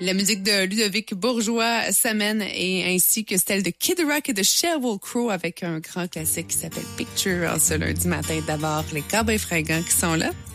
La musique de Ludovic Bourgeois s'amène et ainsi que celle de Kid Rock et de Sheryl Crow avec un grand classique qui s'appelle Picture. Ce lundi matin, d'abord, les Cowboys fringants qui sont là.